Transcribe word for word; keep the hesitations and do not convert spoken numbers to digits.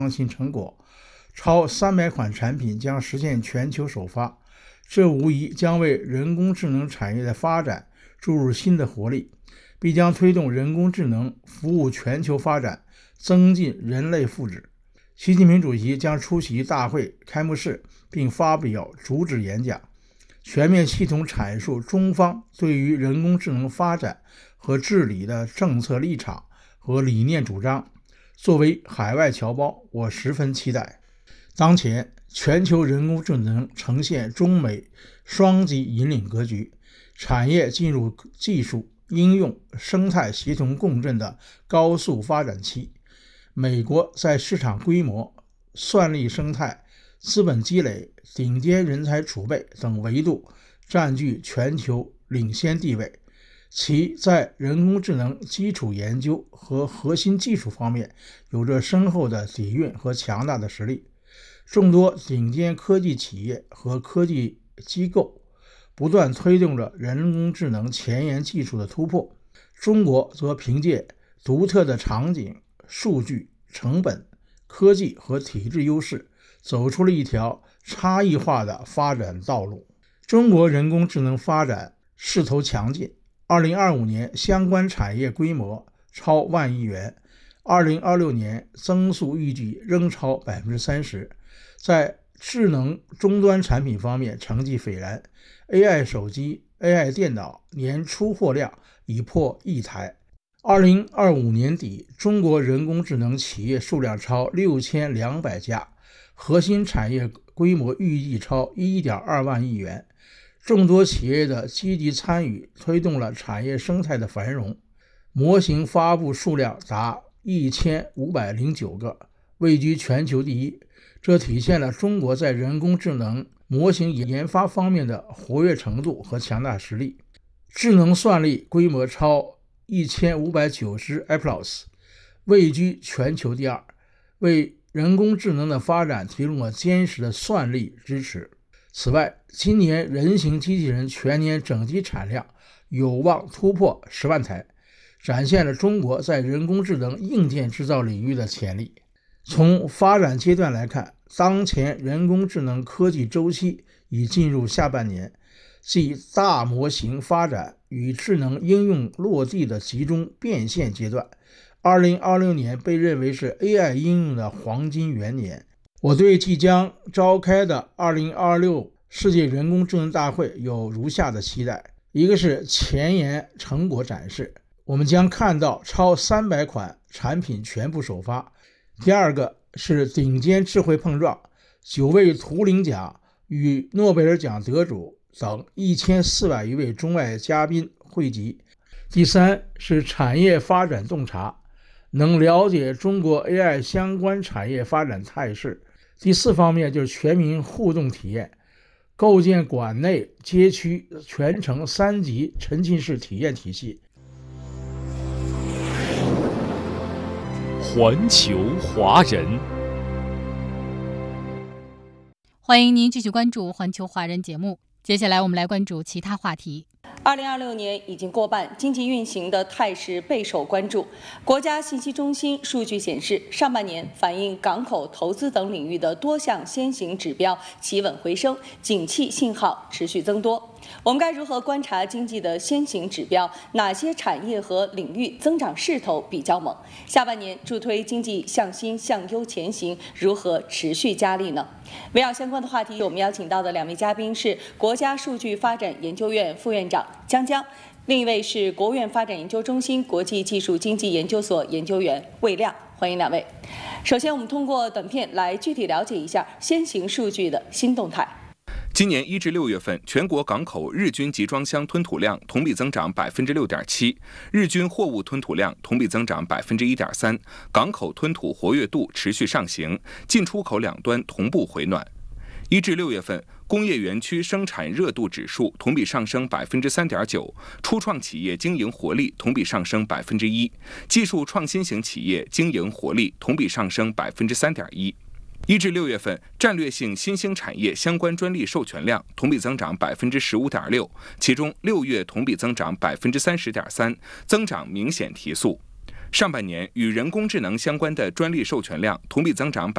创新成果，超三百款产品将实现全球首发，这无疑将为人工智能产业的发展注入新的活力，必将推动人工智能服务全球发展，增进人类福祉。习近平主席将出席大会开幕式并发表主旨演讲，全面系统阐述中方对于人工智能发展和治理的政策立场和理念主张。作为海外侨胞，我十分期待。当前全球人工智能呈现中美双极引领格局，产业进入技术、应用、生态协同共振的高速发展期。美国在市场规模、算力生态、资本积累、顶尖人才储备等维度占据全球领先地位，其在人工智能基础研究和核心技术方面有着深厚的底蕴和强大的实力。众多顶尖科技企业和科技机构不断推动着人工智能前沿技术的突破，中国则凭借独特的场景、数据、成本、科技和体制优势，走出了一条差异化的发展道路。中国人工智能发展势头强劲，二零二五年相关产业规模超万亿元，二零二六年增速预计仍超 百分之三十。 在智能终端产品方面成绩斐然， A I 手机、A I 电脑年出货量已破亿台。二零二五年底，中国人工智能企业数量超六千两百家，核心产业规模预计超 一点二万亿元。众多企业的积极参与推动了产业生态的繁荣，模型发布数量达一千五百零九个，位居全球第一。这体现了中国在人工智能模型研发方面的活跃程度和强大实力。智能算力规模超一千五百九十 I P L O S， 位居全球第二，为人工智能的发展提供了坚实的算力支持。此外，今年人形机器人全年整机产量有望突破十万台，展现了中国在人工智能硬件制造领域的潜力。从发展阶段来看，当前人工智能科技周期已进入下半年，即大模型发展与智能应用落地的集中变现阶段。二零二六年被认为是 A I 应用的黄金元年。我对即将召开的二零二六世界人工智能大会有如下的期待：一个是前沿成果展示，我们将看到超三百款产品全部首发；第二个是顶尖智慧碰撞，九位图灵奖与诺贝尔奖得主等一千四百余位中外嘉宾汇集；第三是产业发展洞察，能了解中国 A I 相关产业发展态势；第四方面就是全民互动体验，构建馆内街区全程三级沉浸式体验体系。 环球华人， 欢迎您继续关注环球华人节目。接下来我们来关注其他话题。 二零二六年已经过半，经济运行的态势备受关注。国家信息中心数据显示，上半年反映港口投资等领域的多项先行指标企稳回升，景气信号持续增多。我们该如何观察经济的先行指标？哪些产业和领域增长势头比较猛？下半年助推经济向新向优前行如何持续加力呢？围绕相关的话题，我们邀请到的两位嘉宾是国家数据发展研究院副院长江江，另一位是国务院发展研究中心国际技术经济研究所研究员魏亮。欢迎两位。首先，我们通过短片来具体了解一下先行数据的新动态。 今年一至六月份，全国港口日均集装箱吞吐量同比增长百分之六点七，日均货物吞吐量同比增长百分之一点三，港口吞吐活跃度持续上行，进出口两端同步回暖。一至六月份，工业园区生产热度指数同比上升百分之三点九，初创企业经营活力同比上升百分之一，技术创新型企业经营活力同比上升百分之三点一。一至六月份，战略性新兴产业相关专利授权量同比增长百分之十五点六，其中六月同比增长百分之三十点三，增长明显提速。上半年与人工智能相关的专利授权量同比增长